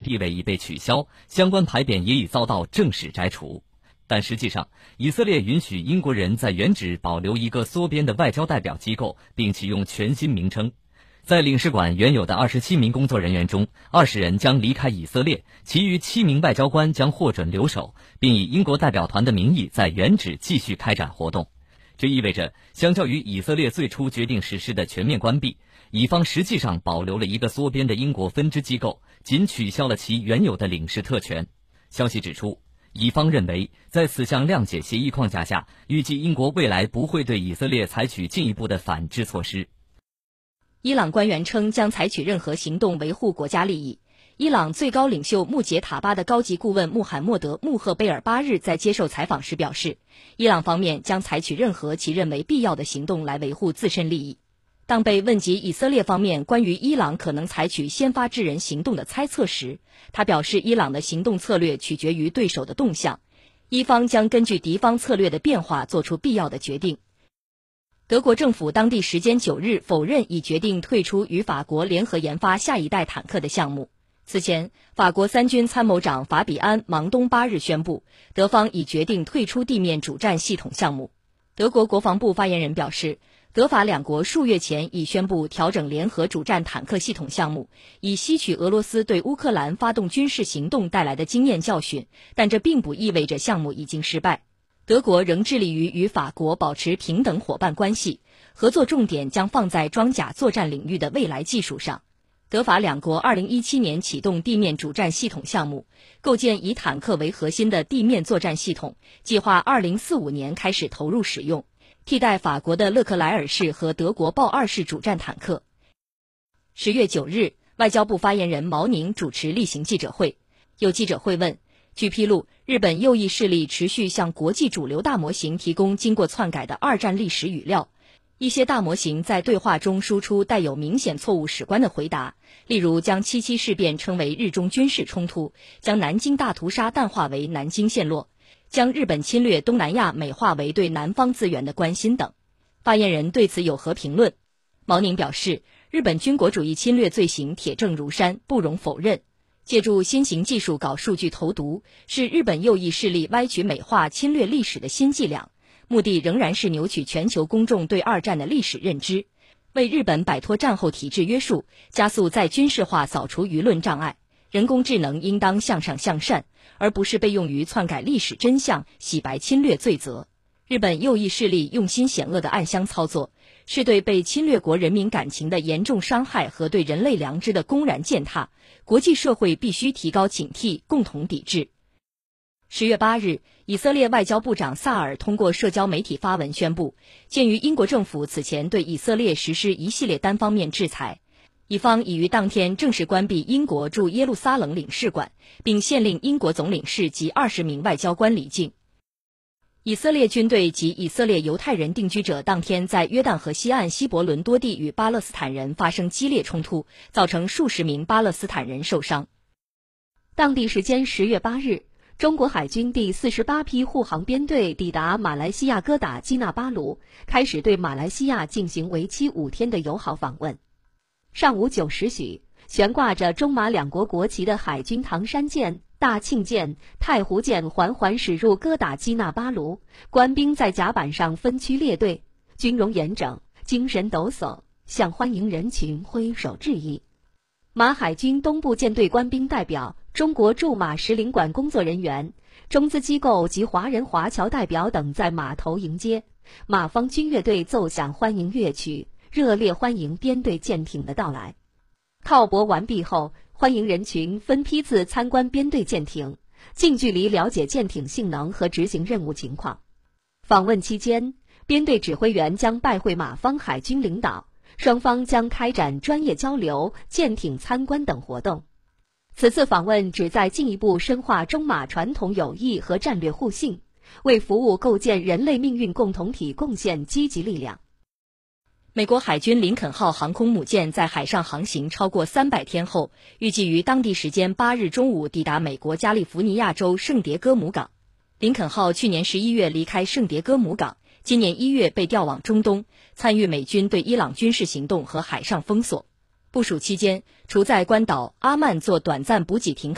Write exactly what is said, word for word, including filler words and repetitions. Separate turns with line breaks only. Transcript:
地位已被取消，相关牌匾也已遭到正式摘除。但实际上，以色列允许英国人在原址保留一个缩编的外交代表机构，并启用全新名称。在领事馆原有的二十七名工作人员中，二十人将离开以色列，其余七名外交官将获准留守，并以英国代表团的名义在原址继续开展活动。这意味着，相较于以色列最初决定实施的全面关闭，以方实际上保留了一个缩编的英国分支机构，仅取消了其原有的领事特权。消息指出，以方认为，在此项谅解协议框架下，预计英国未来不会对以色列采取进一步的反制措施。
伊朗官员称将采取任何行动维护国家利益。伊朗最高领袖穆杰塔巴的高级顾问穆罕默德·穆赫贝尔巴日在接受采访时表示，伊朗方面将采取任何其认为必要的行动来维护自身利益。当被问及以色列方面关于伊朗可能采取先发制人行动的猜测时，他表示伊朗的行动策略取决于对手的动向，伊方将根据敌方策略的变化做出必要的决定。德国政府当地时间九日否认已决定退出与法国联合研发下一代坦克的项目。此前，法国三军参谋长法比安·芒东八日宣布，德方已决定退出地面主战系统项目。德国国防部发言人表示，德法两国数月前已宣布调整联合主战坦克系统项目，以吸取俄罗斯对乌克兰发动军事行动带来的经验教训，但这并不意味着项目已经失败。德国仍致力于与法国保持平等伙伴关系，合作重点将放在装甲作战领域的未来技术上。德法两国二零一七年启动地面主战系统项目，构建以坦克为核心的地面作战系统，计划二零四五年开始投入使用，替代法国的勒克莱尔式和德国豹二式主战坦克。十月九日，外交部发言人毛宁主持例行记者会，有记者会问，据披露，日本右翼势力持续向国际主流大模型提供经过篡改的二战历史语料，一些大模型在对话中输出带有明显错误史观的回答，例如将七七事变称为日中军事冲突，将南京大屠杀淡化为南京陷落，将日本侵略东南亚美化为对南方资源的关心等。发言人对此有何评论？毛宁表示，日本军国主义侵略罪行铁证如山，不容否认。借助新型技术搞数据投毒，是日本右翼势力歪曲美化侵略历史的新伎俩，目的仍然是扭曲全球公众对二战的历史认知，为日本摆脱战后体制约束，加速再军事化扫除舆论障碍。人工智能应当向上向善，而不是被用于篡改历史真相、洗白侵略罪责。日本右翼势力用心险恶的暗箱操作，是对被侵略国人民感情的严重伤害和对人类良知的公然践踏，国际社会必须提高警惕，共同抵制。十月八日，以色列外交部长萨尔通过社交媒体发文宣布，鉴于英国政府此前对以色列实施一系列单方面制裁，以方已于当天正式关闭英国驻耶路撒冷领事馆，并限令英国总领事及二十名外交官离境。以色列军队及以色列犹太人定居者当天在约旦河西岸希伯伦多地与巴勒斯坦人发生激烈冲突，造成数十名巴勒斯坦人受伤。
当地时间十月八日，中国海军第四十八批护航编队抵达马来西亚哥打基纳巴鲁，开始对马来西亚进行为期五天的友好访问。上午九时许，悬挂着中马两国国旗的海军唐山舰、大庆舰、太湖舰缓缓驶入哥打基纳巴鲁，官兵在甲板上分区列队，军容严整，精神抖擞，向欢迎人群挥手致意。马海军东部舰队官兵代表、中国驻马使领馆工作人员、中资机构及华人华侨代表等在码头迎接，马方军乐队奏响欢迎乐曲，热烈欢迎编队舰艇的到来。靠泊完毕后，欢迎人群分批次参观编队舰艇，近距离了解舰艇性能和执行任务情况。访问期间，编队指挥员将拜会马方海军领导，双方将开展专业交流、舰艇参观等活动。此次访问旨在进一步深化中马传统友谊和战略互信，为服务构建人类命运共同体贡献积极力量。
美国海军林肯号航空母舰在海上航行超过三百天后，预计于当地时间八日中午抵达美国加利福尼亚州圣迭戈姆港。林肯号去年十一月离开圣迭戈姆港，今年一月被调往中东，参与美军对伊朗军事行动和海上封锁。部署期间，除在关岛阿曼做短暂补给停靠